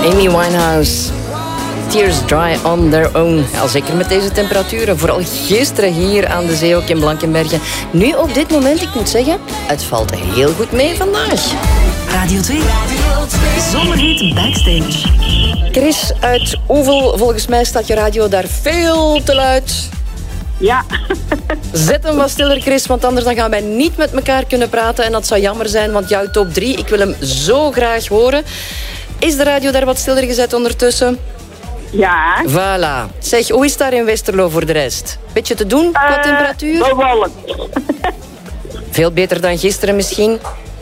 Amy Winehouse. Tears dry on their own. Ja, zeker met deze temperaturen. Vooral gisteren hier aan de zee, ook in Blankenberge. Nu op dit moment, ik moet zeggen, het valt heel goed mee vandaag. Radio 2. Zomerhit Backstage. Chris uit Oevel, volgens mij staat je radio daar veel te luid. Ja. Zet hem wat stiller, Chris, want anders dan gaan wij niet met elkaar kunnen praten. En dat zou jammer zijn, want jouw top 3, ik wil hem zo graag horen. Is de radio daar wat stiller gezet ondertussen? Ja. Voilà. Zeg, hoe is het daar in Westerlo voor de rest? Beetje te doen qua temperatuur? Bewolkt. Veel beter dan gisteren misschien?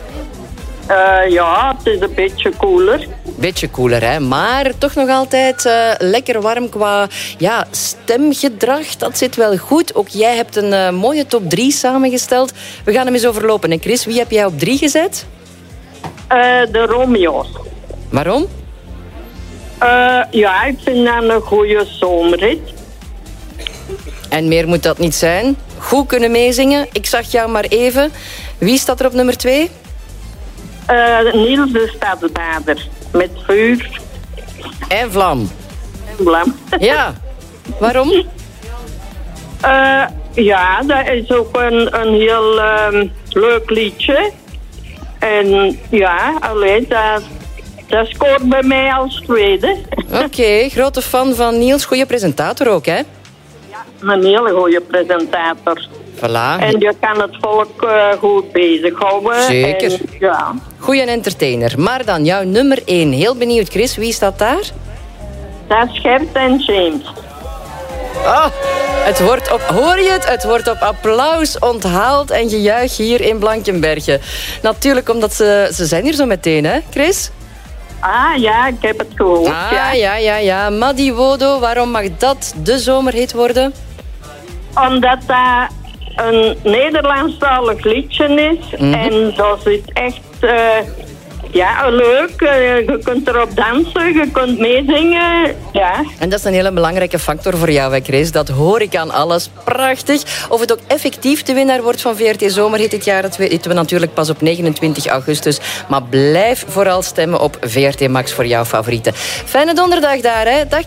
Ja, het is een beetje koeler. Beetje koeler, hè? Maar toch nog altijd lekker warm qua stemgedrag. Dat zit wel goed. Ook jij hebt een mooie top 3 samengesteld. We gaan hem eens overlopen. En Chris, wie heb jij op 3 gezet? De Romeo's. Waarom? Ja, ik vind dat een goede zomerhit. En meer moet dat niet zijn. Goed kunnen meezingen. Ik zag jou maar even. Wie staat er op nummer 2? Niels de Stadsbader. Met vuur. En vlam. En vlam. Ja. Waarom? Ja, dat is ook een heel leuk liedje. En ja, alleen dat scoort bij mij als tweede. Oké, grote fan van Niels. Goeie presentator ook, hè? Ja, een hele goede presentator. Voilà. En je kan het volk goed bezighouden. Zeker. En, ja. Goeie entertainer. Maar dan, jouw nummer 1. Heel benieuwd, Chris. Wie staat daar? Dat is Gert en James. Oh, het wordt op, hoor je het? Het wordt op applaus onthaald en gejuich hier in Blankenberge. Natuurlijk omdat ze zijn hier zo meteen, hè, Chris? Ah ja, ik heb het gehoord. Ja. Madi Wodo, waarom mag dat de zomerhit worden? Omdat dat een Nederlandstalig liedje is. En dat is echt leuk. Je kunt erop dansen, je kunt meezingen. Ja. En dat is een hele belangrijke factor voor jou, hè, Chris. Dat hoor ik aan alles. Prachtig. Of het ook effectief de winnaar wordt van VRT Zomerhit dit jaar, dat weten we natuurlijk pas op 29 augustus. Maar blijf vooral stemmen op VRT Max voor jouw favorieten. Fijne donderdag daar, hè. Dag.